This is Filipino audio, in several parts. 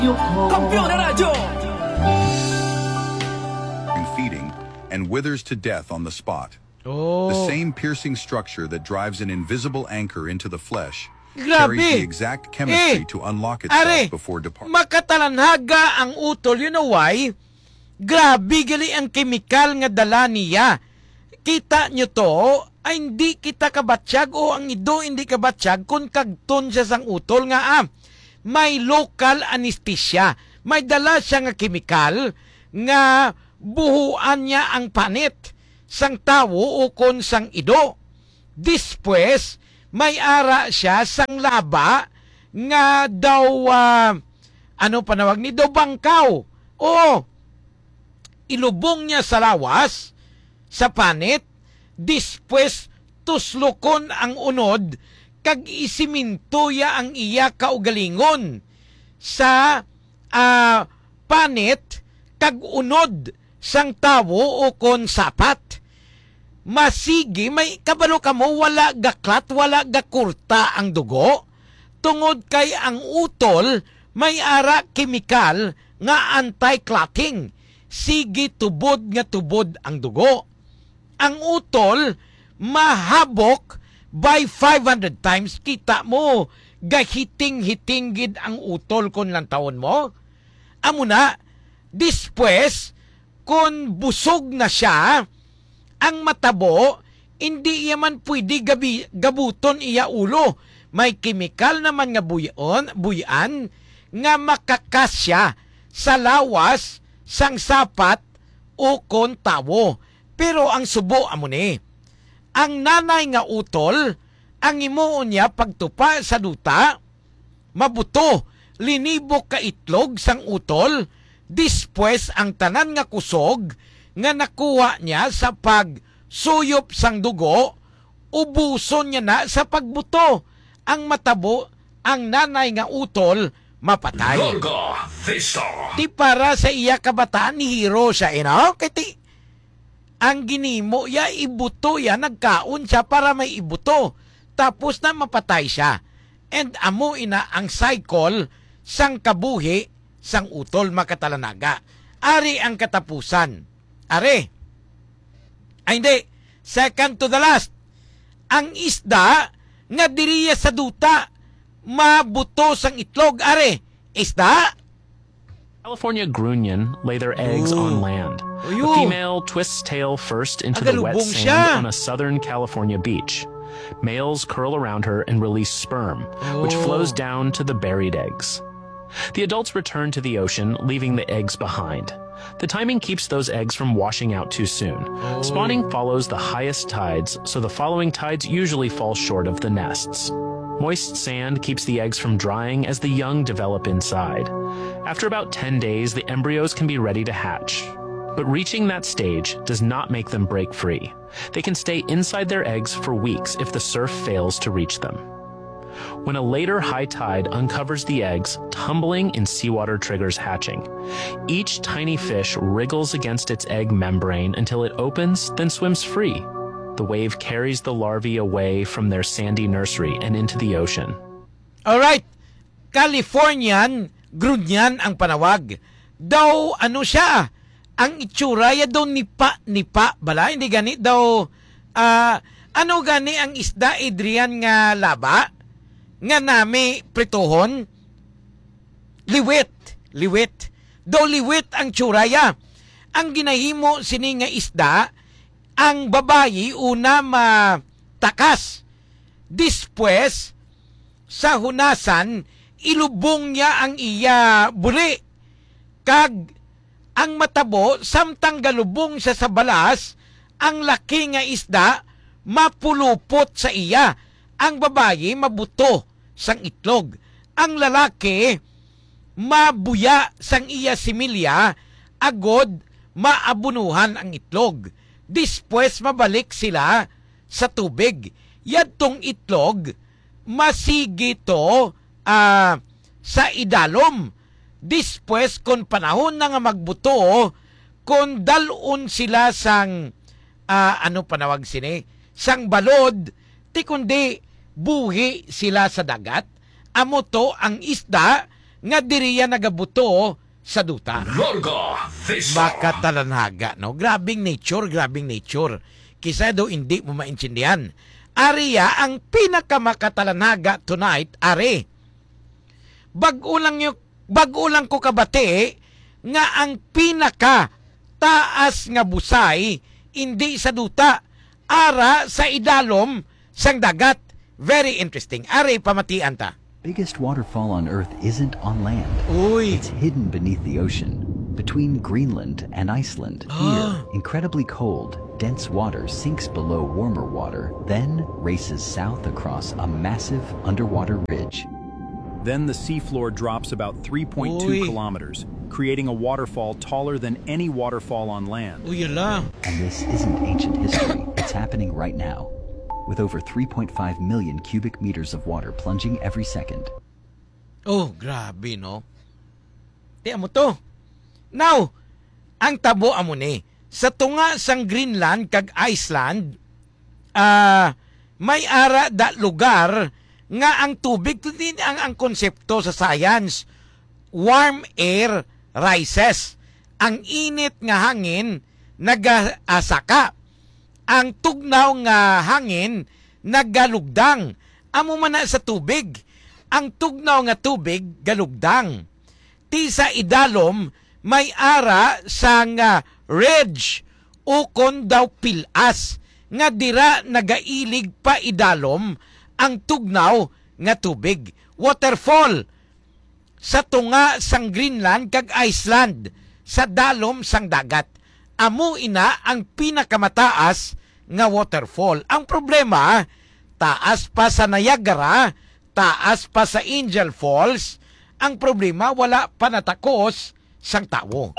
Kampiyon na radyo! Feeding and withers to death on the spot. The same piercing structure that drives an invisible anchor into the flesh carries the exact chemistry to unlock itself before departing. Makatalanhaga ang utol, you know why? Grabe gali ang kemikal nga dala niya. Kita nyo to, ay hindi kita kabatsyag o ang ido hindi kabatsyag kung kagton siya sang utol nga may local anesthesia. May dala siya nga kemikal nga buhuan niya ang panit sang tawo o kon sang ido. Dispwes, may ara siya sang laba nga daw, ano panawag ni daw bangkaw. O, ilubong niya sa lawas, sa panit, dispwes tuslukon ang unod, kag isiminto ya ang iya kaugalingon sa panit, kag unod sang tawo o kon sapat. Masigi, may kabalo ka mo, wala gaklat, wala gakurta ang dugo. Tungod kay ang utol, may ara kemikal nga anti-clotting. Sige tubod nga tubod ang dugo. Ang utol, mahabok by 500 times. Kita mo, gahiting-hitinggid ang utol kon lang taon mo. Amo na, dispwes, kung busog na siya, ang matabo, hindi yaman pwede gabuton iya ulo. May kemikal naman nga buyan nga makakasya sa lawas sang sapat o kon tawo. Pero ang subo amo ni, ang nanay nga utol, ang imuon niya pagtupa sa duta, mabuto, linibok ka itlog sang utol, dispwes ang tanan nga kusog nga nakuha niya sa pagsuyop sang dugo, ubuson niya na sa pagbuto. Ang matabo, ang nanay nga utol, mapatay. Di para sa iya kabataan ni hero siya, kaya ang ginimo ya ibuto ya, nagkaon siya para may ibuto. Tapos na mapatay siya. And amo ina ang cycle sang kabuhi sang utol makatalanaga. Ari ang katapusan. Are, ay hindi, second to the last, ang isda nga diriya sa duta, mabuto sang itlog, are, isda? California grunion lay their eggs on land. The female twists tail first into the wet sand on a southern California beach. Males curl around her and release sperm, which flows down to the buried eggs. The adults return to the ocean, leaving the eggs behind. The timing keeps those eggs from washing out too soon. Spawning follows the highest tides, so the following tides usually fall short of the nests. Moist sand keeps the eggs from drying as the young develop inside. After about 10 days, the embryos can be ready to hatch. But reaching that stage does not make them break free. They can stay inside their eggs for weeks if the surf fails to reach them. When a later high tide uncovers the eggs, tumbling in seawater triggers hatching. Each tiny fish wriggles against its egg membrane until it opens, then swims free. The wave carries the larvae away from their sandy nursery and into the ocean. Alright, Californian grunion ang panawag. Daw ano siya? Ang itsura ya daw nipa bala, hindi gani daw ano gani ang isda Adrian nga laba? Nga nami prituhon, liwit. Daw liwit ang tsuraya. Ang ginahimo sini nga isda, ang babayi una matakas. Dispwes, sa hunasan, ilubong niya ang iya buli. Kag ang matabo, samtang galubong siya sa balas, ang laki nga isda, mapulupot sa iya. Ang babayi, mabuto sang itlog. Ang lalaki, mabuya sang iya similya, agod maabunuhan ang itlog. Dispwes mabalik sila sa tubig. Yadtong itlog, masigi to sa idalom. Dispwes kung panahon na nga magbuto, kung dalon sila sang ano panawag sini, sang balod, ti kundi buhi sila sa dagat. Amo to ang isda nga diriya nagabuto sa duta. Larga Vista. Makatalanhaga, no? Grabing nature. Kisa daw hindi mo maintindihan. Ariya ang pinakamakatalanhaga tonight, are. Bago lang ko kabate nga ang pinaka taas nga busay hindi sa duta, ara sa idalom sang dagat. Very interesting. Are pamatian ta. Biggest waterfall on Earth isn't on land. Uy. It's hidden beneath the ocean, between Greenland and Iceland. Here, incredibly cold, dense water sinks below warmer water, then races south across a massive underwater ridge. Then the seafloor drops about 3.2 kilometers, creating a waterfall taller than any waterfall on land. Uy, yala. And this isn't ancient history. It's happening right now, with over 3.5 million cubic meters of water plunging every second. Oh, grabe, no? Tiyan mo to. Now, ang tabo amo ni, sa tunga sang Greenland kag Iceland, may ara da lugar nga ang tubig, din ang konsepto sa science, warm air rises. Ang init nga hangin nagasaka. Ang tugnaw nga hangin nagalugdang. Amo man na sa tubig. Ang tugnaw nga tubig galugdang. Ti sa idalom may ara sang ridge ukon daw pilas nga dira nagailig pa idalom ang tugnaw nga tubig. Waterfall sa tunga sang Greenland kag Iceland sa dalom sang dagat. Amo ina ang pinakamataas nga waterfall. Ang problema, taas pa sa Niagara, taas pa sa Angel Falls. Ang problema, wala pa natakos sang tawo.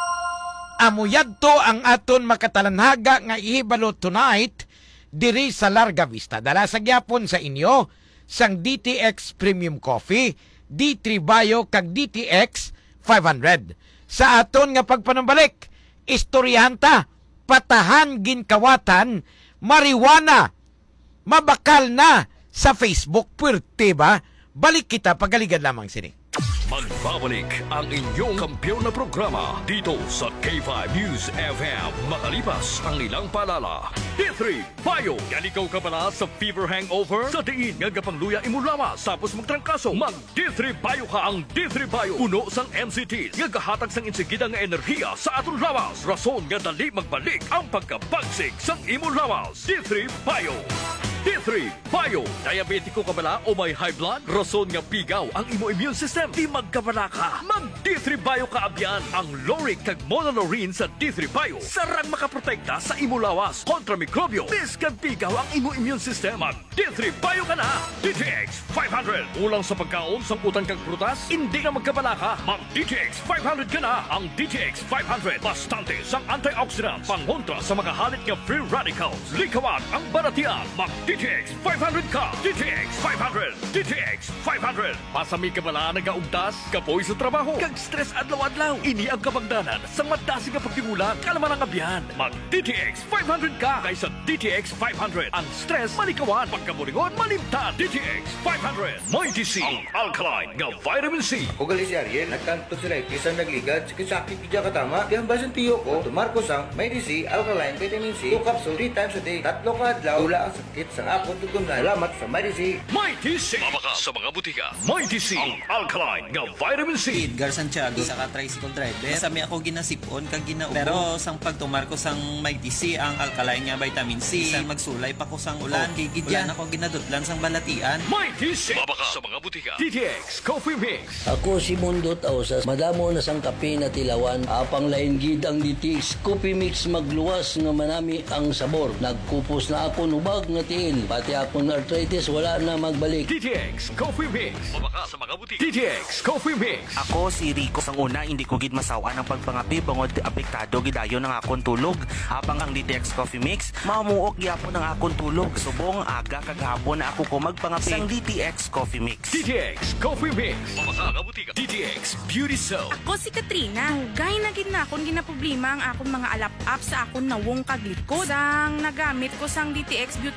Amo yadto ang aton makatalanhaga nga ihibalo tonight diri sa Larga Vista. Dala sa gyapon sa inyo sang DTX Premium Coffee, D3 Bio kag DTX 500. Sa aton nga pagpanumbalik, istoryahanta, patahan ginkawatan, marijuana, mabakal na sa Facebook. Pwerte ba? Balik kita pagaligad lamang sini. Magbabalik ang inyong kampiyon na programa dito sa K5 News FM makalipas ang ilang paalala. D3 Bio. Yan ikaw ka pala sa fever hangover? Sa diin nga kapangluya imulawas tapos magtrangkaso. Mag D3 Bio ka. Ang D3 Bio puno sang MCT nga kahatag sang insigida nga enerhiya sa aton lawas. Rason nga dali magbalik ang pagkabagsik sang imulawas. D3 Bio. D3 Bio. Diabetiko ka bala o may high blood? Rason nga pigaw ang imo immune system. Di magkabala ka. Mag D3 Bio ka abyan. Ang Loric kag Monolaurin sa D3 Bio. Sarang makaprotekta sa imo lawas kontra mikrobyo. Bis kag pigaw ang imo immune system. Mag D3 Bio ka na. DTX 500. Ulang sa pagkaon, samputan kag prutas, hindi na magkabala ka. Mag DTX 500 ka na. Ang DTX 500. Bastante sang antioxidants. Pangontra sa mga halit nga free radicals. Likawan ang baratian. Mag DTX 500 ka. DTX 500. DTX 500. Pasami ka bala nagaugdas, kapoy sa trabaho, kag stress adlaw-adlaw. Ini ang kabangdanan sa madasi nga pagtimulan, kalaman ang abyan. Mag DTX 500 ka kaysa DTX 500. Ang stress malikawan, pagkabulingon malimtan. DTX 500. May DC, ang alkaline nga vitamin C. Ako gali si Ariel, nagkanto sila isang nagligad, sakit kidya katama. Di hambasan tiyo ko, tumarko sang may DC, alkaline, vitamin C, 2 capsule 3 times a day. 3 ka adlaw, wala ang sakit sa akot tutungan. Salamat sa may DC. May DC. Mabaka sa mga butika. May DC, ang alkaline nga vitamin C. Edgar Santiago, isa ka tricycle driver. Sami ako ginasipon kag ginaubo. Pero sang pagtumar ko sang may DC ang alkaline nga vitamin C. Isang magsulay pa ko sang ulan. Gigidyan ako ginadutlan sang balatian. May DC. Mabaka sa mga butika. DTX Coffee Mix. Ako si Mundo Tausas. Madamo na sang kape na tilawan. Apang lain gid ang DTX Coffee Mix magluwas nga manami ang sabor. Nagkupos na ako nubag nga tiil. Pati akong arthritis wala na magbalik. DTX Coffee Mix. Mabaka sa mga butika. DTX Coffee Mix. Ako si Rico. Sang una, hindi ko gid masawa ng pagpangapi bangod apektado gidayon ng akong tulog. Habang ang DTX Coffee Mix, mamuok gyapon ng akong tulog. Subong aga kagahapon na ako ko magpangapi sang DTX Coffee Mix. DTX Coffee Mix. Mabaka sa butika. DTX Beauty Soap. Ako si Katrina. Gay na gid na akong ginaproblema ang akong mga alap-up sa akong nawong kaglikod. Sang nagamit ko sang DTX Beauty Soap.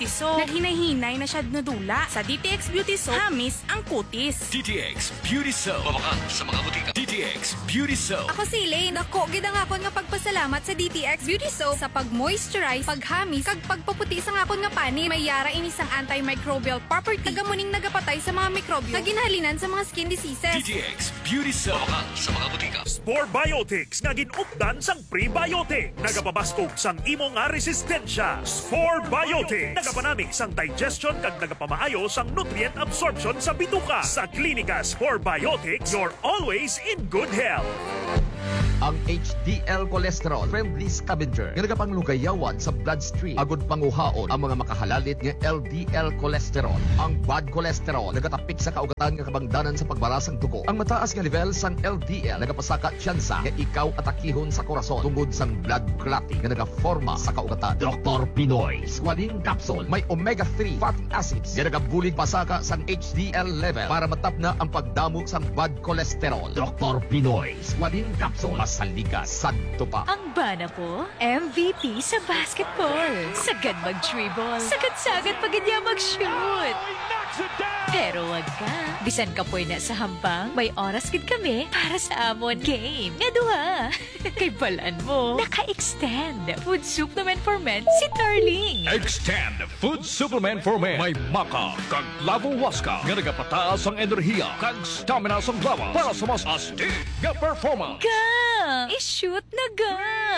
kag hinahinay na siya nadula. Sa DTX Beauty Soap, hamis ang kutis. DTX Beauty Soap. Mabakan sa mga butika. DTX Beauty Soap. Ako si Elaine. Ako, gid ang akon nga pagpasalamat sa DTX Beauty Soap sa pag-moisturize, paghamis, kag pagpaputi sa akon nga pani. May yara ini sang antimicrobial property. Tagamuning nagapatay sa mga mikrobyo. Kag ginahalinan sa mga skin diseases. DTX Beauty Soap. Mabakan sa mga butika. Spore Biotics nga ginupdan sang prebiotic. Nagapabastog sang imo nga resistensya. Spore Biotics. Nagapanami sang digestion kag nagapamaayo sang nutrient absorption sa bituka. Sa klinika Spore Biotics, you're always in good health. Ang HDL cholesterol friendly scavenger nga nagapanglugayawan sa bloodstream agud panguhaon ang mga makahalalit nga LDL cholesterol. Ang bad cholesterol nagatapik sa kaugatan nga kabangdanan sa pagbaras sang dugo. Ang mataas nga level sang LDL nagapasaka tsansa nga ikaw atakihon sa korason tungod sang blood clotting nga nagaforma sa kaugatan. Dr. Pinoy Squalene Capsule may omega-3 fatty acids nga nagabulig pasaka sang HDL level para matapna ang pagdamo sang bad cholesterol. Dr. Pinoy Squalene Capsule saligas santo pa. Ang bana ko, MVP sa basketball. Sagad mag-dribble. Sagad-sagad pag niya mag-shoot. Pero wag ka. Bisan ka po'y na sa hambang, may oras gid kami para sa amon game. Nga duha. Kay balaan mo, naka-extend. Food supplement for men si Darling. Extend Food Supplement for Men. May maka kag lavo waska nga nagapataas ang enerhiya kag stamina sa lawas para sa mas astig nga performance. I-shoot na ga!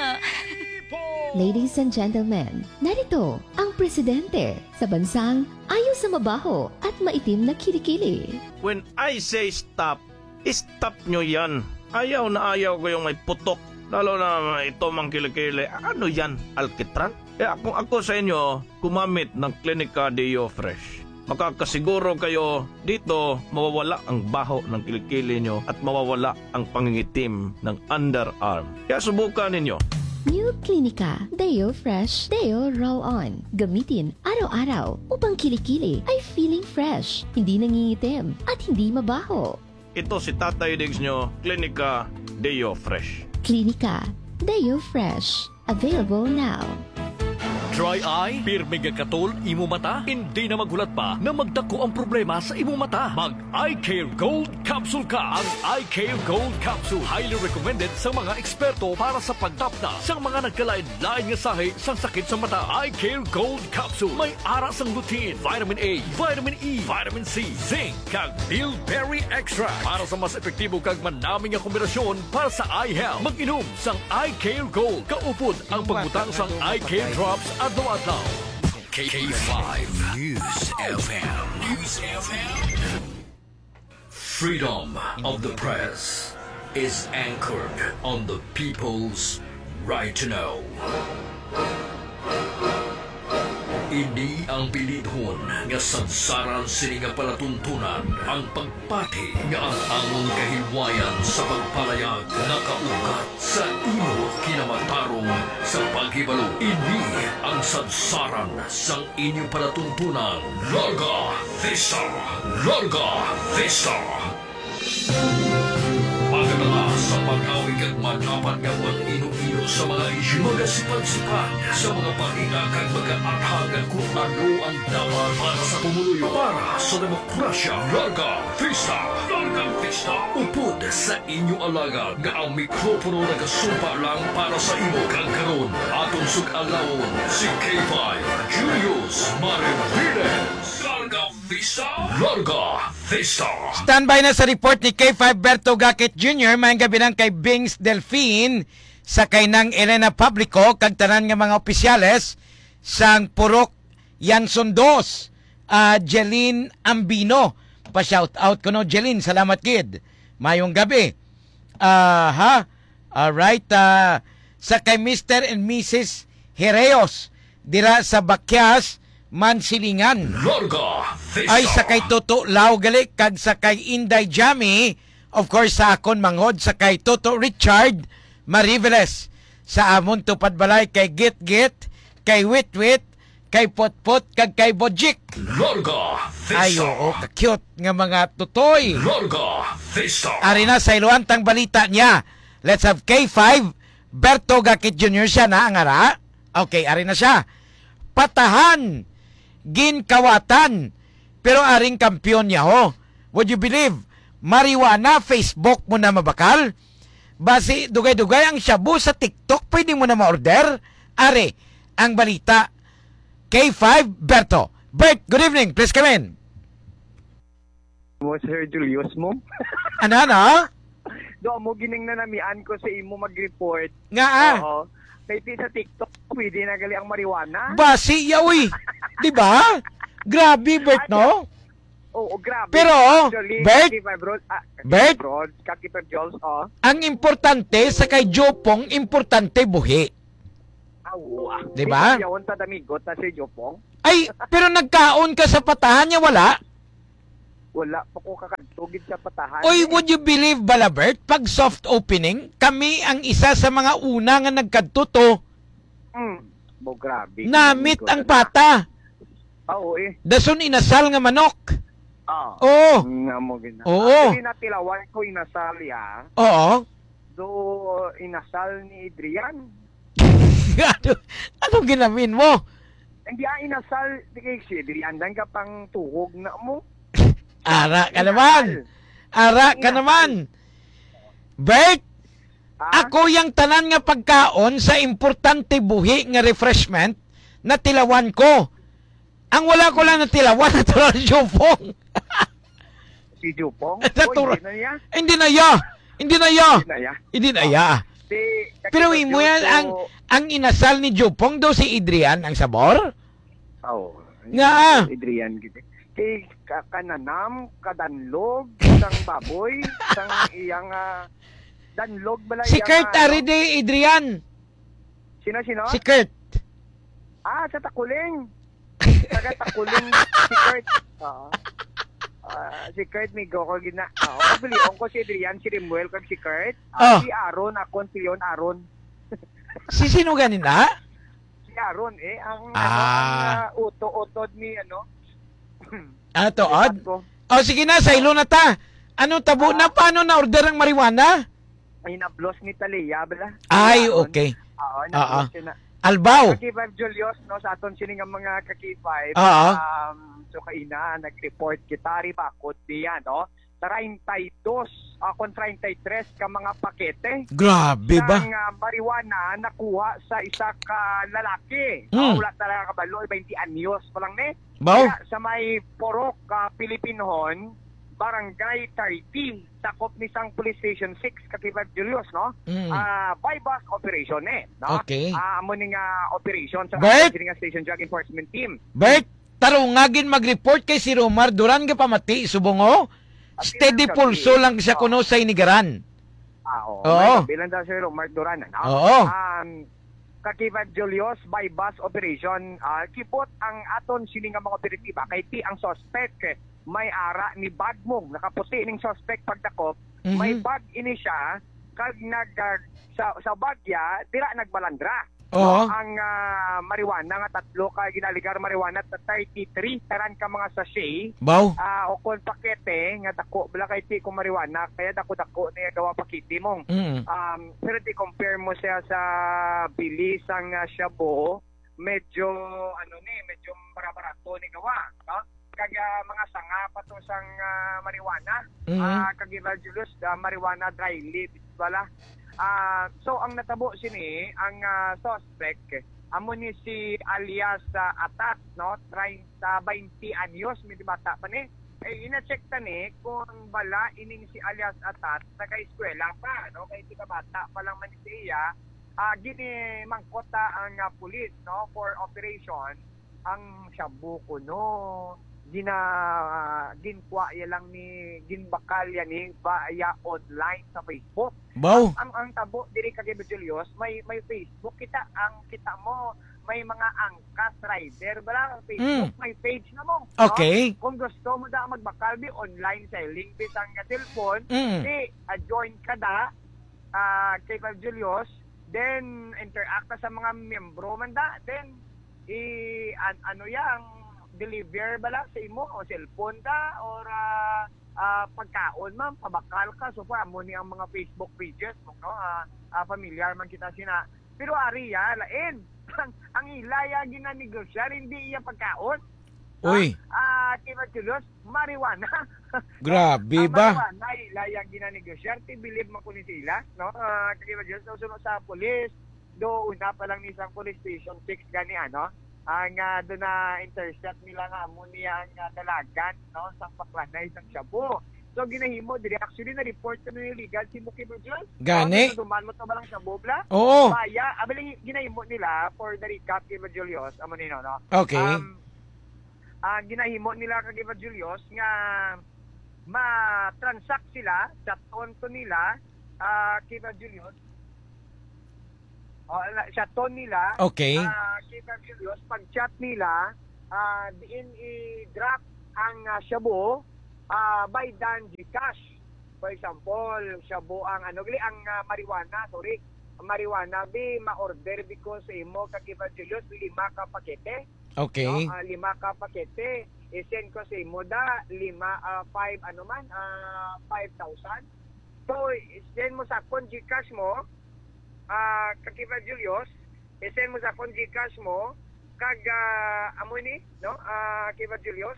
Ladies and gentlemen, narito ang presidente sa bansang ayaw sa mabaho at maitim na kilikili. When I say stop, stop nyo yan. Ayaw na ayaw ko yung may putok. Lalo na ito mang kilikili. Ano yan? Alkitran? Kung ako sa inyo, gumamit ng Clinica Deo Fresh. Makakasiguro kayo dito mawawala ang baho ng kilikili nyo at mawawala ang pangingitim ng underarm. Kaya subukan ninyo. New Clinica Deo Fresh Deo Roll-On. Gamitin araw-araw upang kilikili ay feeling fresh, hindi nangingitim at hindi mabaho. Ito si Tatay Diggs nyo, Clinica Deo Fresh. Clinica Deo Fresh. Available now. Dry eye, pirmig ang katol, imo mata, hindi na magulat pa na magdako ang problema sa imo mata. Mag Eye Care Gold Capsule ka. Ang Eye Care Gold Capsule, highly recommended sa mga eksperto para sa pagtapna sa mga nagkalain-lain nga sahi sa sakit sa mata. Eye Care Gold Capsule, may ara sang lutein, vitamin A, vitamin E, vitamin C, zinc, kag bilberry extract para sa mas epektibo kag manaming nga kombinasyon para sa eye health. Mag-inom sang Eye Care Gold. Kaupod ang pagbutang sang Eye Care Drops adlaw-adlaw. K5 News FM. News FM. Freedom of the press is anchored on the people's right to know. Ini ang pilidhon nga sansaran sini nga palatuntunan ang pagpati nga ang among kahilwayan sa pagpalayag nakaugat sa imo kinamatarong sa paghibalo. Ini ang sansaran sang inyong palatuntunan. Larga Vista! Larga Vista! Pagkatala sa pag-awig at manapan nga ang ino-ino sa mga isyu, magasipad-sipad sa mga pahinga kag mag-aatagan kung ano ang dapat para sa pumuluyo para sa demokrasya. Larga Vista! Larga Vista! Upod sa inyo alaga nga ang mikropono nagasumpa lang para sa imo kag karon atong sug-alawon si K5 Julius Mariviles. Larga Vista! Larga Vista! Standby na sa report ni K5 Berto Gakit Jr. Mayang gabi ng kay Bings Delphine sa kay ng Elena Publico kag tanan nga mga opisyales sang Purok Yanson 2 Jeline Ambino pa shout out ko no Jeline, salamat kid, mayong gabi. Alright, sa kay Mr. and Mrs. Hereos dira sa Bakyas Mansilingan. Ay sa kay Toto Lao gali kag sa kay Inday Jami, of course sa akon manghod sa kay Toto Richard Mariveles, sa amon tupad balay kay Git, kay Wit, kay Potpot kag kay Bojik. Ay oo, ka-cute nga mga tutoy. Ari na sa iluantang balita niya. Let's have K5 Berto Gakit Jr. siya na ang ara. Okay, ari na siya. Patahan ginkawatan. Pero aring kampiyon niya ho. Would you believe? Marijuana, Facebook mo na mabakal. Basi dugay-dugay ang shabu sa TikTok, pwede mo na ma-order. Are, ang balita. K5 Berto. Bert, good evening. Please come in. Mo Sir Julius mo. Ano? Do mo gining na namian ko sa imo mag-report. Nga Oo. Kaya sa TikTok, pwede na gali ang marijuana. Basi, yawi. Di ba? Grabe, Bert, no? Oo, grabe. Pero, actually, Bert, Kakipag Jules, ang importante sa kay Jopong, importante buhi. Di ba? Yawon ta damigot na si Jopong. Ay, pero nagkaon ka sa patahan niya, wala? Wala pa ko kakantugid sa patahan. Oy, would you believe, Balabert, pag soft opening, kami ang isa sa mga una nga nagkadtuto. Grabe. Namit ang pata. Oo Dason inasal nga manok. Oo. Nga mo gina. Oo. Actually, natilawan ko inasal ya. Oo. Do inasal ni Adrian. Anong ginamin mo? Hindi inasal kay si Adrian. Dan ka pang tuhog na mo. Ara ka naman. Ara ka naman. Bert, ako yung tanan nga pagkaon sa importante buhi nga refreshment na tilawan ko. Ang wala ko lang na tilawan na tural Jupong. Si Jupong? Hindi na ya. Pero mo yan, ang inasal ni Jupong daw si Adrian ang sabor? Oo. Nga. Adrian gitu. Kay kananam, kadanlog, isang baboy, isang iyang danlog bala si Kurt Aride, Adrian. Sino? Si Kurt. Sa Takuling. Taga Takuling si Kurt. Si Kurt may go ko gina. Pagbilion ko si Adrian, si Rimuel, kag si Kurt. Si Aaron, akon si Leon Aaron. Si sino ganin na? Si Aaron, ang uto-utod ni Odd? Sige na, sa ilo na ta. Ano tabo na, paano na order ang marijuana? Ay, na-bloss ni Talia, bala. Ay, okay. Na-bloss na. Albaw. Kaki-5 Julius, sa aton sining ang mga kaki-5. So, kaina, nag-report kita, bakot diyan, 32, akong 33 ka mga pakete. Grabe ba? Ng marijuana nakuha sa isa ka lalaki. Wala talaga kabalo, 20 anyos pa lang Kaya sa may Porok, Pilipinhon, Barangay 30, sakop ni sang Police Station 6, Kakibag Julius, no? Bypass operation, no? Okay. Amo ning operation sa Station Drug Enforcement Team. Bert, tarungagin mag-report kay si Romar Duran ka pamati, subongo? Steady pulso lang siya kuno sa inigaran. Oo. Bilang daw si Romar Duran, no? Oo. Kakibag Julius, bypass operation, kipot ang aton sining mga operatiba kay ti ang suspect may ara ni Bagmong, nakaputi ning suspect pagdakop, may bag ini siya kag sa bagya dira nagbalandra. Ang marijuana nga 3 ka ginaligar marijuana 33 taran ka mga sachet. O kon pakete nga dako bala kay ti ko marijuana kaya dako niya gawa pakiti mong. Pero di compare mo siya sa bilis ang shabu, medyo medyo barato ni gawa, no? Kag mga sanga pa to sang marijuana. Kag Julius marijuana dry leaf wala. So ang natabo sini ang suspect amo ni si alias Atat, no? 20 anyos, medyo bata pa ni. Ina-check ta ni kung bala ining si alias Atat naka-eskwela pa, no? Kay tika bata pa lang man siya. Gini mangkota ang pulis, no, for operation ang shabu kuno ginkwa lang ni ginbakal yan ni via online sa Facebook. Ang tabo diri kay Julius may Facebook kita mo may mga angkas rider bala Facebook may page na mo. Okay. Kung gusto mo da magbakal bi online selling bisang nga cellphone join ka da kay Julius, then interact ka sa mga miyembro man da, then yang deliver bala sa imo o cellphone ka or pagkaon man pabakal ka so pa mo ni ang mga Facebook pages mo, no? Familiar man kita sina, pero ari lain ang ilaya ginanegosyo hindi iya pagkaon. Uy. Kiba Julius, marijuana. Grabe ba? Marijuana, ilayang ginanegosyer, tibilib mo ko ni sila, no? Kiba Julius, sunod sa polis, do una pa lang ni isang police station 6 gani ang doon na intercept nila nga mo niya ang dalagan, no? Sa paklanay, isang Shabu. So ginahimo diri actually na report ko ni legal si Muki Burgos. Gani? Duman mo to ba lang sa bobla? Oo. Baya, abali ginahimo nila for the recap kay Julius, amo nino no. Okay. Ginahimo nila kay Julius nga ma-transact sila sa konto nila kay Julius. Sa ton nila. Okay. Kay Julius pag-chat nila diin i-drop ang Shabu by Dan Gcash. For example, Shabu ang marijuana, marijuana be ma-order because imo kag Julius 5 ka pakete. Okay. No? 5 ka pakete. I-send ko sa imo da 5 5,000. So, send mo sa akong Gcash mo kag Julius, i-send mo sa akong Gcash mo kag amo ni, no? Kay Julius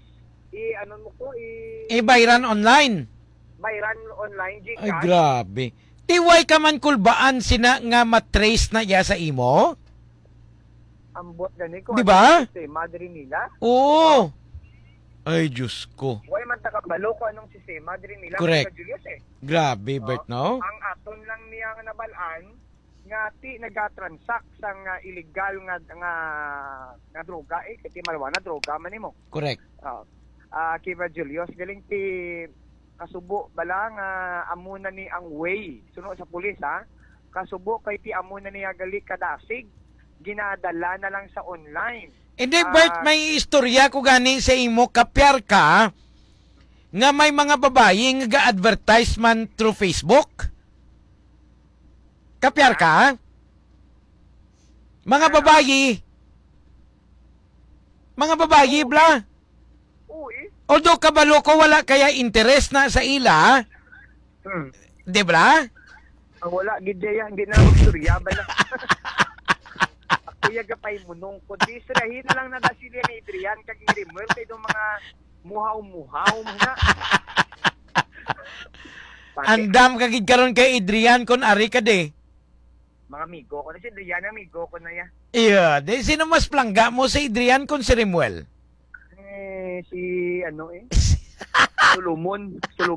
bayran online. Bayran online Gcash. Ay, grabe. Tiway ka man kulbaan sina nga matrace na iya sa imo? Ambot gani ko. Diba? Madre nila. Oo. Ay, Diyos ko. Way man takabalo ko anong sistema diri nila Correct. Julius Grabe, Bert, no? Ang aton lang niya nga nabalaan nga ti nagatransact sang illegal nga droga kiti marijuana droga man nimo. Correct. Kiba Julius galing ti kasubo bala nga amuna ni ang way suno sa pulis kasubo kay ti amuna niya gali kadasig ginadala na lang sa online. Hindi, Bert, may istorya ko gani sa imo kapyar ka nga may mga babae nga ga-advertisement through Facebook. Kapyar ka? Mga babae, bla. Although kabalo ko wala kaya interest na sa ila. Di ba? Wala, gidya hindi na istorya bala. Kuya gapay munong ko di sirahin lang na sila ni Adrian kag Rimel kay do mga muhaw-muhaw muna. Andam kagid karon kay Adrian kon ari ka de. Mga amigo ko na si Adrian, amigo ko na ya. Iya, de sino mas plangga mo si Adrian kon si Rimuel? Si Solomon.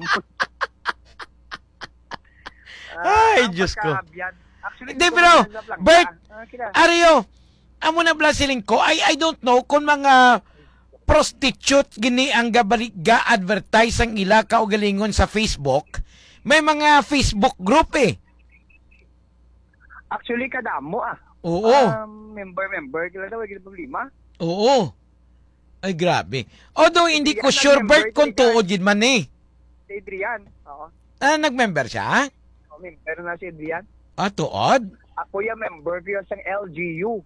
Ay, Diyos ko. Hindi, pero, Bert, Ario, amo na blasiling ko, I don't know kung mga prostitute gini ang ga-advertise ang ila kaugalingon sa Facebook. May mga Facebook group Actually, kadamo Oo. Member, kila daw, kila problema. Oo. Ay, grabe. Although, hindi ko sure, Bert, kung tuod yun man Si Adrian, oo. Nag-member siya? Member na si Adrian. Tuod? Ako yung member ko sa LGU.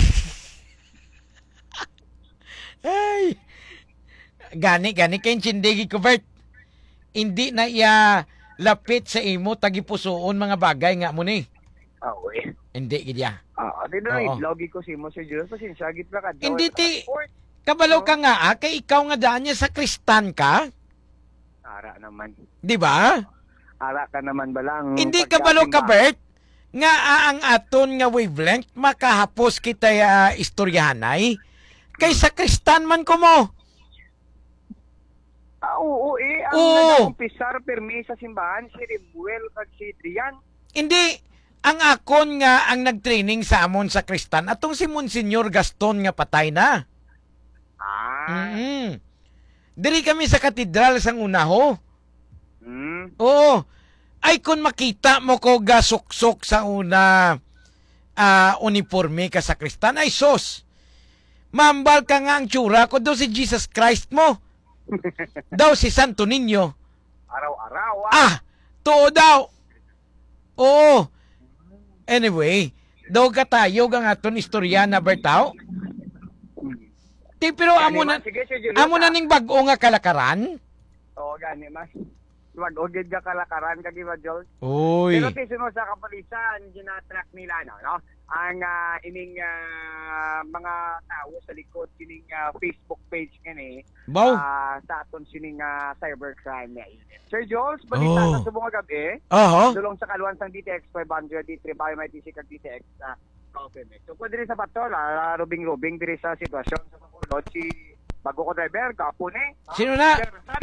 Ay. Gani kayong tsindigi ko, Bert. Hindi na iya lapit sa imo tagipusoon mga bagay nga mo ni. Hindi, gidya. Dito na i-vlogi ko si mo, Sir Jules. Pasensya, gitla ka. Hindi, kabalo ka nga, kay ikaw nga daan niya sa Kristan ka? Ara naman. Di ba? Ara ka naman balang. Hindi kabalo ka, Bert? Nga ang aton nga wavelength, makahapos kita istoryahanay. Kay sa Kristan man ko mo. Oo, ang nag-umpisar permi sa simbahan, si Rimuel kag si Adrian. Hindi. Ang akon nga ang nagtraining sa amon sa Kristan, atong si Monsignor Gaston nga patay na. Diri kami sa katedral sang unaho. Oo. Ay kung makita mo ko gasuksok sa una uniforme ka sa Kristan, ay sos. Mambal ka nga ang tsura ko, daw si Jesus Christ mo. Daw si Santo Niño. Araw-araw. Too daw. Oo. Anyway, daw ka tayo ang aton istorya na Bertao. Pero amo na ning bag-o nga kalakaran. Oo, gani mas. Mag-ogid ka kalakaran kag iba, Joel. Uy. Pero tisunod sa kapulisan, ginatrack nila, no? ang ining mga tao sa likod kining Facebook page ngani sa aton sining cybercrime na init. Sir Jules, balita sa subong gabi. Dulong sa kaluan sang DTX 500 D3 Bayo may TC kag DTX Coffee Mix. So pwede rin sa patrol, rubing-rubing diri sa sitwasyon sa makulod si bago ko driver kapune. Sino na?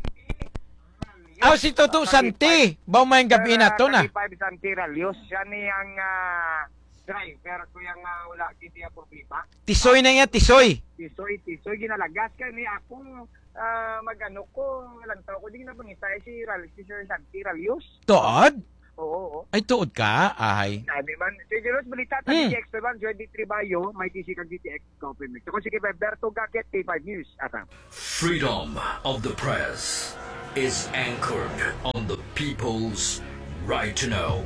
Si Toto Santi. Baw may gabi na to na. 35 Santi Ralios. Siya niyang driver ko yung wala kiti problema. Tisoy na yan, tisoy. Tisoy ginalagas ka ni ako magano ko lang tao ko di na pangitay si Sir Santi Ralios. Tood? Oo. Ay, tuod ka? Ay. Sabi man, sige Ros, balita sa DTX 500 D3 Bayo, may TC kag DTX Coffee Mix. Kung sige, Berto Gaket, K5 News. Freedom of the press is anchored on the people's right to know.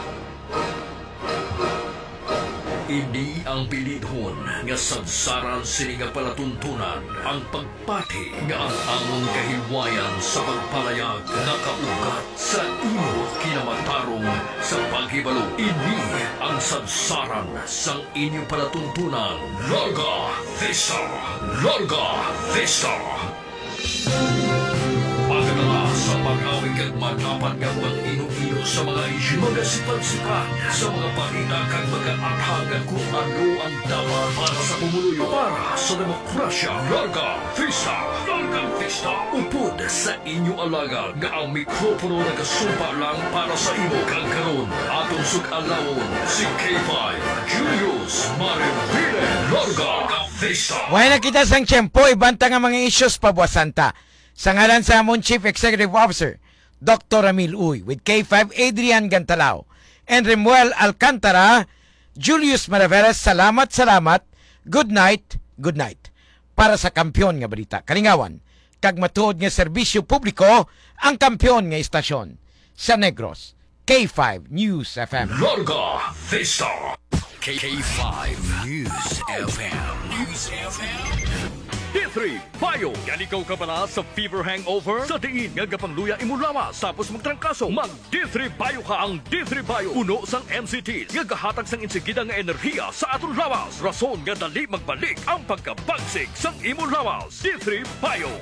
Hindi ang pilidhon nga sadsaran sini nga palatuntunan ang pagpati nga ang among kahilwayan sa pagpalayag nakaugat sa imo kinamatarong sa paghibalo. Ini ang sadsaran sang inyong palatuntunan. Larga Vista! Larga Vista! Pagkatala sa pag-awig at madapat nga pang-ino-ino sa mga isyu, mga sipat-sipat sa mga balita kag mga athagan kung ano ang dapat para sa pumuluyo para sa demokrasya. Larga Vista! Larga Vista! Upod sa inyong alaga nga ang mikropono nagasumpa lang para sa imo kang karon. Atong sug-alawon si K5 Julius Marivile. Larga Vista! Wala na kita sang tiyempo, ibanta nga mga issues pabuasanta. Sa ngalan sa amon Chief Executive Officer, Dr. Ramil Uy, with K5 Adrian Gantalao, and Remuel Alcantara, Julius Maraveras, salamat. Good night. Para sa kampyon nga balita. Kalingawan, kag matuod nga serbisyo publiko, ang kampyon nga istasyon sa Negros. K5 News FM. Larga Vista! K5 News FM. D3 Bayo. Yan ikaw ka pala sa fever hangover? Sa diin nga gapangluya imo lawas tapos magtrangkaso. Mag D3 Bayo ka. Ang D3 Bayo uno sang MCT nga gahatag sang insigida nga enerhiya sa aton lawas. Rason nga dali magbalik ang pagkabagsik sang imo lawas. D3 Bayo.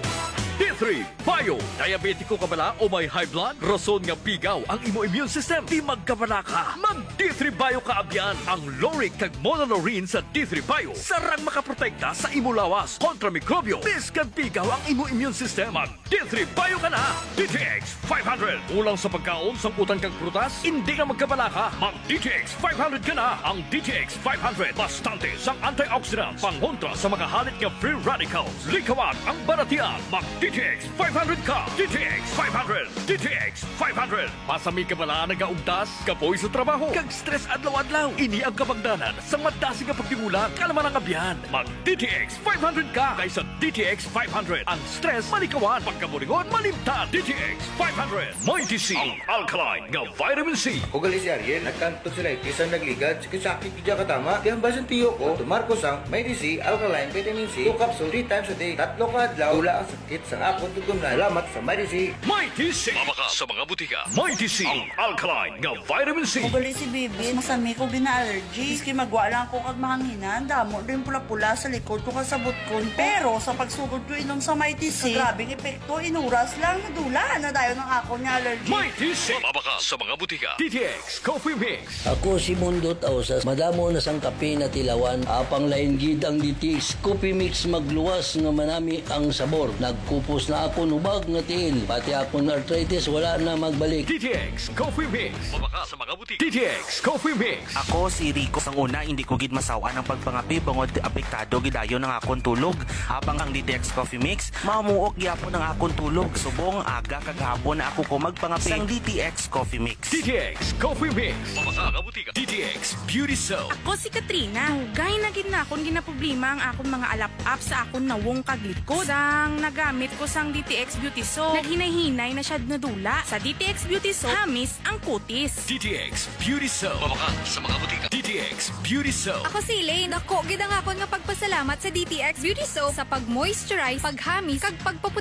D3 Bayo. Diabetiko ka bala o may high blood? Rason nga pigaw ang imo immune system. Di magkabala ka. Mag D3 Bayo ka abyan. Ang Loric kag Monolorine sa D3 Bayo sarang makaprotekta sa imo lawas kontra mikrobyo. Biskan pigaw ang imo immune system. Mag D3 Bayo ka na. DTX 500. Ulang sa pagkaon, samputan kag prutas, hindi ka magkabala ka. Mag DTX 500 ka na. Ang DTX 500 bastante sang antioxidant pangontra sa mga halit nga free radicals. Likawan ang baratian. Mag DTX 500 ka. DTX 500. DTX 500. Pasami ka bala nagaugtas, kapoy sa trabaho, kag stress adlaw-adlaw. Ini ang kapagdanan sa madasi nga pagtimulan. Kalaman ang abyan. Mag DTX 500 ka. Kaysa DTX 500. Ang stress malikawan. Pagkaburingon malimtan. DTX 500. May TC. Ang alkaline nga vitamin C. Ugali si Ariel, nagkanto sila isang nagligad, sakit kidya katama, tiyambasan tiyo ko, tumarko sang may TC, alkaline, vitamin C, 2 capsule, 3 times a day, 3 ka adlaw, wala ang sakit sa akon tutunan. Salamat sa may TC. May TC. Mabaka sa mga butika. May TC. Ang alkaline nga vitamin C. Ugali si Bibi, masami ko gina-allergy. Iski magwa lang ko kag mahanginan, damo din pula-pula sa likod ko kasabot ko. Pero sa pagsugod ko inom sa may TC, grabing epekto, inuras lang, nadula na dayon ng ako niya allergy. May TC. Mabaka sa mga butika. DTX Coffee Mix. Ako si Mundot Ausas, madamo na sang kape na tilawan, apang lain gid ang DTX Coffee Mix magluwas nga manami ang sabor. Nagkupos na ako nubag nga tiil, pati akong arthritis wala na magbalik. DTX Coffee Mix. Mabaka sa mga butika. DTX Coffee Mix. Ako si Rico. Sang una, hindi ko gid masawa ng pagpangapi bangod apektado gidayo ng akong tulog. Habang ang DTX Coffee Mix, mamuok gyapon ng akong tulog. Subong aga kaghapon na ako ko magpangapi sang DTX Coffee Mix. DTX Coffee Mix. Mabaka sa butika. DTX Beauty Soap. Ako si Katrina. Hugay na gid na akong ginaproblema ang akong mga alap-up sa akong nawong kaglikod. Sang nagamit ko sang DTX Beauty Soap, naghinay-hinay na siya nadula. Sa DTX Beauty Soap, hamis ang kutis. DTX Beauty Soap. Mabaka sa mga butika. DTX Beauty Soap. Ako si Elaine. Ako, gid ang akon nga pagpasalamat sa DTX Beauty Soap sa pag-moisturize, paghamis, kag pagpaputi sa akon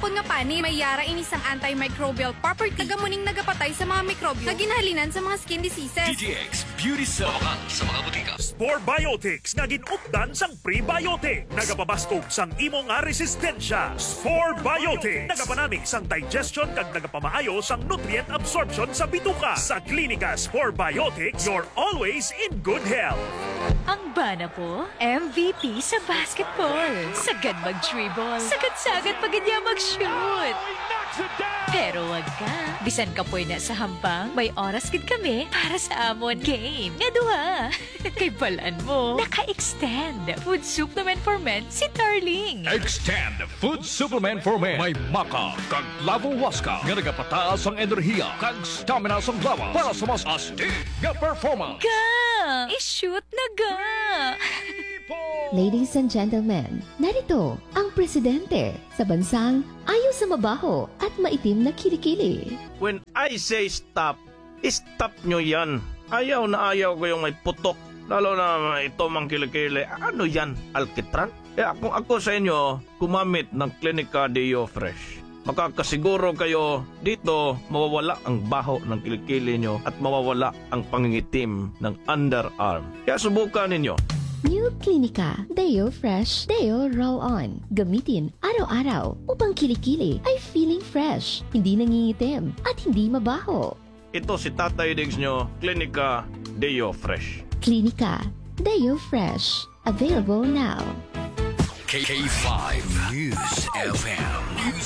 akon nga pani, may yara inisang antimicrobial property. Nagamuning nagapatay sa mga mikrobyo na ginhalinan sa mga skin diseases. DTX Beauty Cell sa mga butika. Spore Biotics nga ginupdan sang prebiotic. Nagapabaskog sang imo nga resistensya. Spore Biotics nagapanamig sang digestion kag nagapamaayo sang nutrient absorption sa bituka. Sa klinika Spore Biotics, you're always in good health. Ang bana po, MVP sa basketball. Sagad mag-dribble. Sagad-sagad pag niya mag-shoot. Pero wag ka. Bisan ka po na sa hampang, may oras gid kami para sa amon game. Nga duha. Kay balaan mo, naka-extend. Food supplement for men si Darling. Extend Food Supplement for Men. May maka kag lavo waska nga nagapataas ang enerhiya kag stamina sa lawas para sa mas astig nga performance. Ga! I-shoot na ga! Ladies and gentlemen, narito ang presidente sa bansang ayaw sa mabaho at maitim na kilikili. When I say stop, stop nyo yan. Ayaw na ayaw ko yung may putok. Lalo na ito mang kilikili. Ano yan? Alkitran? Ako sa inyo, gumamit ng Clinica Deo Fresh. Makakasiguro kayo dito mawawala ang baho ng kilikili nyo at mawawala ang pangingitim ng underarm. Kaya subukan ninyo. New Clinica Deo Fresh Deo Roll-On. Gamitin araw-araw upang kilikili ay feeling fresh, hindi nangingitim at hindi mabaho. Ito si Tatay Diggs nyo, Clinica Deo Fresh. Clinica Deo Fresh. Available now. K5 News FM.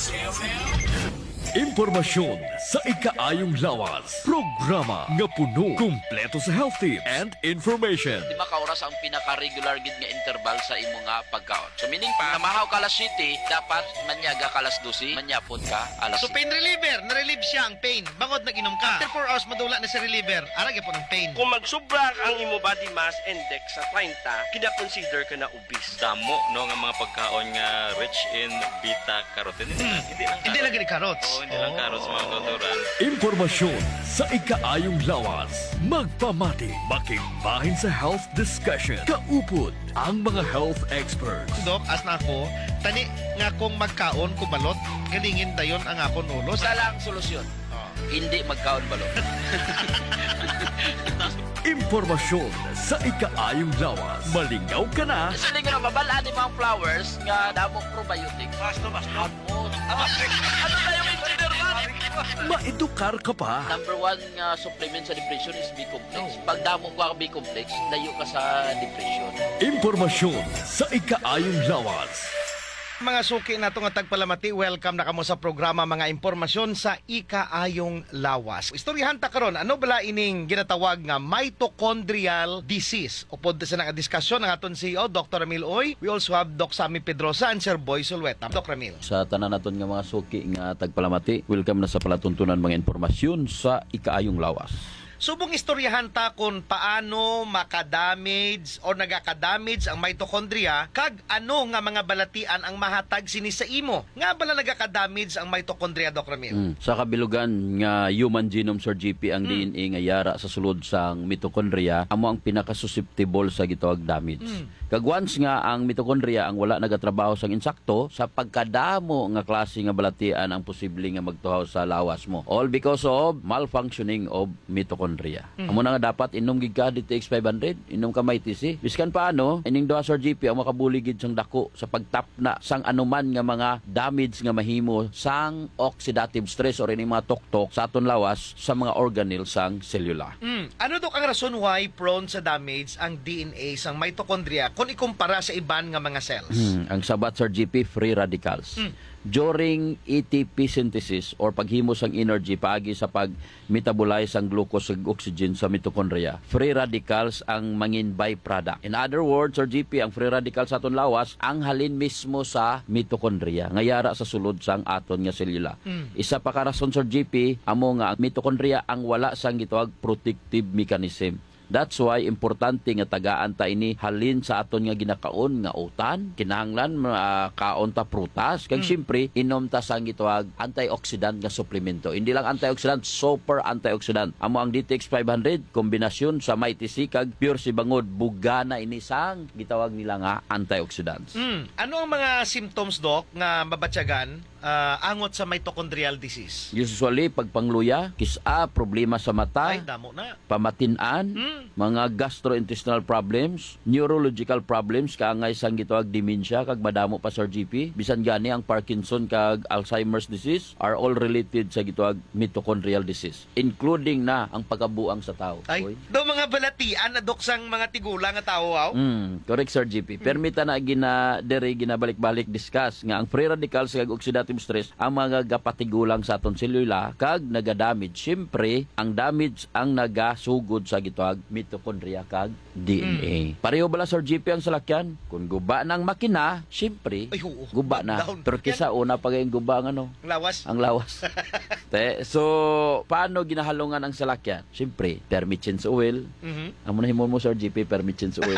Impormasyon sa ikaayong lawas. Programa nga puno, kumpleto sa health tips and information. Di ba kauras ang pinaka-regular gid nga interval sa imo nga pagkaon? So meaning pa, namahaw ka alas 7, dapat manyaga ka alas 12, manyapon ka alas 7. So pain reliever, na-relieve siya ang pain. Bangod nag-inom ka. After 4 hours madula na sa reliever, arag po ng pain. Kung magsubra ang imo body mass index sa 30, kina-consider ka na obese. Damo no nga mga pagkaon nga rich in beta-carotene. Hindi lang gini carrots. Hindi lang carrots mga tuturan. Impormasyon sa ikaayong lawas. Magpamati, makigbahin sa health discussion. Kaupod ang mga health experts. Dok, as na ako, tani nga kung magkaon ko balot, galingin dayon ang akon ulo. Isa lang solusyon. Hindi magkaon balot. Impormasyon sa ikaayong lawas. Malingaw ka na. Sa linggo na mabalaan ni mga flowers nga damong probiotic. Basto. Ano na yung engineer man? Maedukar ka pa. Number 1 nga supplement sa depression is B-complex. Pag damong ka B-complex, layo ka sa depression. Impormasyon sa ikaayong lawas. Mga suki na nga tagpalamati, welcome na kamo sa programa mga impormasyon sa ikaayong lawas. Istoryahan ta karon, ano bala ining ginatawag nga mitochondrial disease? Upod sa nga diskusyon ng aton CEO Dr. Ramil Oy. We also have Doc Sammy Pedrosa and Sir Boy Sulweta. Doc Ramil. Sa tanan naton nga mga suki nga tagpalamati, welcome na sa palatuntunan mga impormasyon sa ikaayong lawas. Subong istoryahan ta kung paano makadamage o nagaka-damage ang mitochondria kag ano nga mga balatian ang mahatag sini sa imo. Nga bala nagaka-damage ang mitochondria, Doc Ramil? Sa kabilugan nga human genome, Sir GP, ang DNA nga yara sa sulod sang mitochondria amo ang pinaka-susceptible sa gitawag damage. Kag once nga ang mitochondria ang wala nagatrabaho sang insakto, sa pagkadamo nga klase nga balatian ang posible nga magtuhaw sa lawas mo. All because of malfunctioning of mitochondria. Amo na nga dapat inom gid ka DTX 500, inom ka may TC. Biskan paano, ining duha Sir GP ang makabuligid sang dako sa pagtapna sang anuman nga mga damage nga mahimo sang oxidative stress or ining mga tuktok sa aton lawas sa mga organelle sang cellular. Ano dok ang rason why prone sa damage ang DNA sang mitochondria kung ikumpara sa iban nga mga cells? Ang sabat Sir GP, free radicals. During ATP synthesis or paghimo sang energy paagi sa pag-metabolize ang glucose ug oxygen sa mitochondria, free radicals ang mangin byproduct. In other words, Sir GP, ang free radicals sa aton lawas ang halin mismo sa mitochondria nga yara sa sulod sang aton nga selula. Isa pa ka rason Sir GP, amo nga ang mitochondria ang wala sang gitawag protective mechanism. That's why importante nga tagaan ta ini halin sa aton nga ginakaon nga utan, kinahanglan kaon ta prutas, kag syempre inom ta sang gitawag antioxidant nga suplemento. Hindi lang antioxidant, super antioxidant. Amo ang DTX 500 kombinasyon sa Mighty C kag Pure C Bangod, bugana ini sang gitawag nila nga antioxidants. Ano ang mga symptoms, Doc, nga mabatyagan angot sa mitochondrial disease? Usually pagpangluya, kisa, problema sa mata, Ay, damo na. pamatin-an, mga gastrointestinal problems, neurological problems, kaangay sang gitawag dementia, kag madamo pa Sir GP. Bisan gani ang Parkinson kag Alzheimer's disease are all related sa gitawag mitochondrial disease, including na ang pagkabuang sa tao. Ay, daw mga balatian na, Doc, sang mga tigulang nga tao, Correct, Sir GP. Permita na ginabalik-balik discuss nga ang free radicals kag oxidative stress ang mga gapatigulang sa aton selula kag nagadamage. Siyempre, ang damage ang nagasugod sa gitawag mitochondria kag DNA. Pareho bala, Sir GP, ang salakyan? Kung guba ng makina, siyempre, guba na. Pero kisa una pa yung guba ang ano? Lawas. Ang lawas. So, paano ginahalungan ang salakyan? Siyempre, permitsins oil. Amo na himon mo, Sir GP, permitsins oil.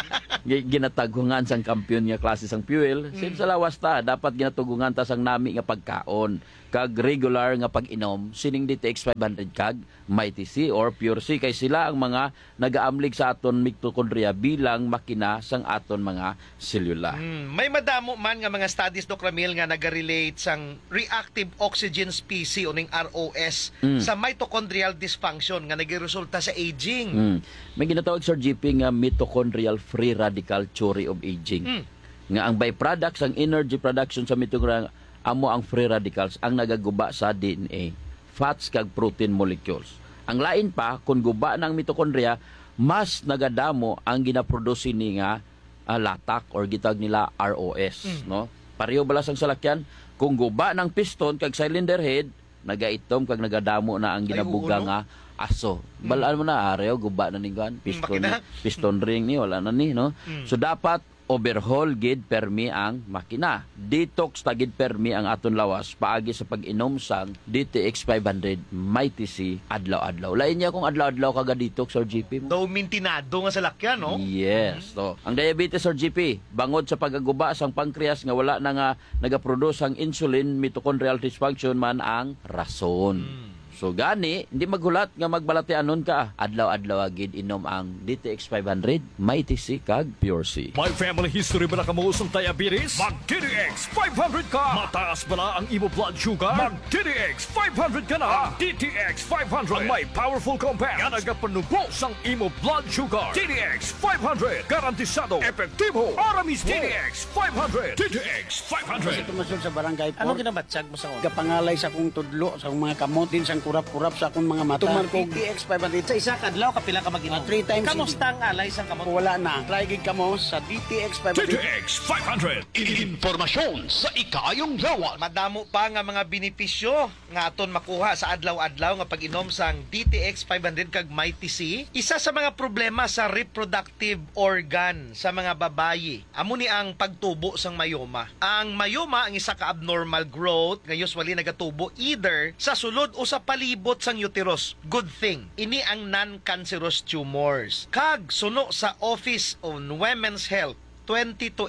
Ginatagungan sang kampiyon nga klase sang fuel. Sim sa lawas ta, dapat ginatugungan ta sang nami nga pagkaon. Kag regular nga pag-inom, sining DTX 500 kag Mighty C or Pure C, kay sila ang mga nagaamlig sa aton mitochondria bilang makina sang aton mga selula. May madamo man nga mga studies, Doc Ramil, nga nagarelate sang reactive oxygen species o ning ROS sa mitochondrial dysfunction nga nagiresulta sa aging. May ginatawag, Sir GP, nga mitochondrial free radical theory of aging. Nga ang byproducts, ang energy production sa mitochondria, amo ang free radicals ang nagaguba sa DNA, fats kag protein molecules. Ang lain pa, kung guba ng mitochondria, mas nagadamo ang ginaproduce ni nga latak or gitag nila ROS. No? Pareho balas ang salakyan, kung guba ng piston kag cylinder head, nagaitom kag nagadamo na ang ginabuga nga aso. Balaan mo na, areo, guba na ni Gan, piston ring ni, wala na ni, no? So dapat overhaul gid permi ang makina. Detox tagid permi ang aton lawas paagi sa pag-inom sang DTX 500 Mighty C adlaw-adlaw. Lain niya kung adlaw-adlaw kaga detox, Sir GP mo. Daw mintinado nga salakyan, no? Yes. So, ang diabetes, Sir GP, bangod sa pagaguba sang pancreas nga wala na nga nagaproduce ang insulin, mitochondrial dysfunction man ang rason. So gani, hindi maghulat nga magbalatianon ka. Adlaw-adlaw agid inom ang DTX 500, Mighty C kag Pure C. May family history ba na kamuusong diabetes? Mag-DTX 500 ka! Mataas ba na ang imo blood sugar? Mag-DTX 500 ka na! DTX 500 ang may powerful compound nga nagapanubo sang imo blood sugar. DTX 500 garantisado, epektibo, aramis. DTX 500! DTX 500! Tumasod sa barangay po. Ano ginabatsag mo sa ako? Kapangalay sa akong tudlo, sa akong mga kamot, din sang kurap-kurap sa akong mga mata. Tuman ko DTX 500 sa isa kadlaw kapila ka mag-inom. 3 times. Kamusta ang alay sa kamot? Wala na. Try gid kamo sa DTX 500. DTX 500. Informasyon sa ikayong lawas. Madamo pa nga mga benepisyo nga aton makuha sa adlaw-adlaw nga pag-inom sang DTX 500 kag Mighty C. Isa sa mga problema sa reproductive organ sa mga babayi, amo ni ang pagtubo sang mayoma. Ang mayoma ang isa ka abnormal growth nga usually nagatubo either sa sulod o sa palibot sang uterus. Good thing. Ini ang non-cancerous tumors. Kag suno sa Office on Women's Health, 20 to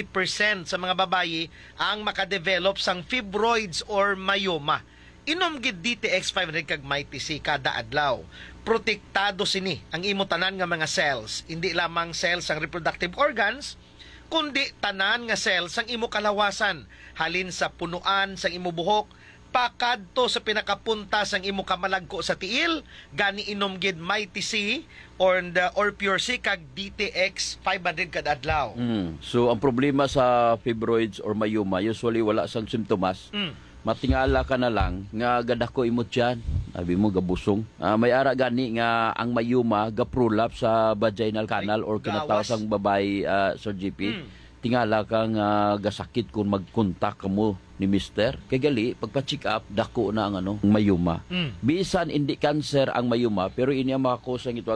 80% sa mga babayi ang makadevelop sang fibroids or mayoma. Inom gid DTX 500 kag Mighty C kada adlaw. Protektado sini ang imo tanan nga mga cells, hindi lamang cells sang reproductive organs, kundi tanan nga cells sang imo kalawasan, halin sa punuan sang imo buhok, pakadto sa pinakapunta sang imo kamalagko sa tiil, gani inom gid Mighty C or Pure C kag DTX 500 kada adlaw. So ang problema sa fibroids or mayoma, usually wala sang simptomas. Matingala ka na lang nga gadako imot yan. Sabi mo gabusong. May ara gani nga ang mayoma gaprolapse sa vaginal canal or kinatawag sang babae, Sir GP. Tingala ka nga gasakit kung mag-contact kamo ni mister. Kay gali, pagpa-check up, dako na ang mayoma. Bisan hindi cancer ang mayoma, pero ini ang makakusang ito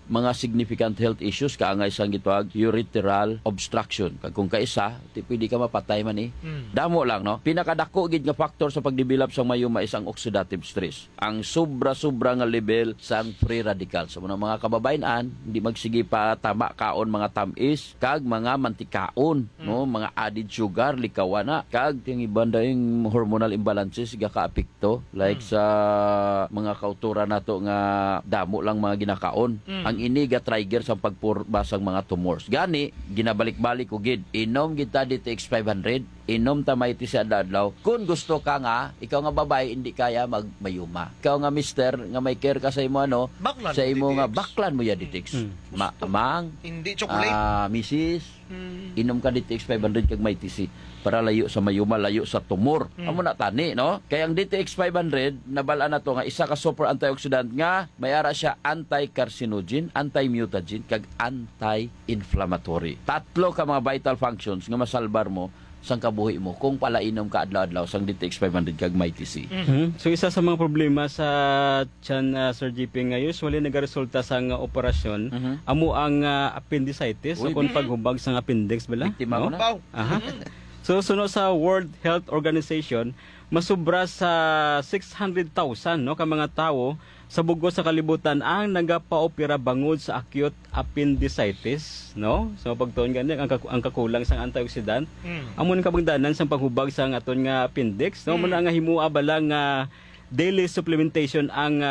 mga significant health issues kaangay sang gitawag urethral obstruction. Kag kung kaisa, di pwede ka mapatay man Damo lang, no? Pinakadako gid nga factor sa pagdevelop sa mayuma is ang oxidative stress. Ang sobra-sobra nga level sang free radicals. Sa mga kababayan, hindi magsige pa tama kaon mga tamis kag mga mantikaon, no? Mga added sugar likawana kag ting ibanda yung hormonal imbalances gaka-apekto like sa mga kautura nato nga damo lang mga ginakaon. Ang ini ga-trigger sa pagpurbasang mga tumors. Gani ginabalik-balik ko gid. Inom gid ta DTX 500, inom ta Mighty sa adlaw. Kung gusto ka nga, ikaw nga babae hindi kaya magmayuma. Ikaw nga mister nga may care ka sa imo Baklan sa imo DTX. nga baklan mo ya DTX. Amang Hindi chocolate. Mrs. Inom ka DTX 500 kag Mighty C para layo sa mayuma, layo sa tumor. Amo na tani, no? Kaya ang DTX 500 nabala na to nga isa ka super antioxidant nga may ara siya anti-carcinogen, anti-mutagen kag anti-inflammatory. Tatlo ka mga vital functions nga masalbar mo sang kabuhi mo kung palainom ka adlaw-adlaw sang DTX 500 kag Mighty C. So isa sa mga problema sa tiyan Sir GP nga usually nagaresulta sa operasyon amo ang appendicitis o kung paghubag sa appendix bala. Biktima mo na. Aha. So sunod sa World Health Organization, masubra sa 600,000 no ka mga tawo sa bugos sa kalibutan ang nagapaopera bangod sa acute appendicitis, no? So pagtuon gani ang kakulang sang antioxidant, amon kabangdanan sa paghubag sa aton nga appendix, no? Muna nga himua bala nga daily supplementation ang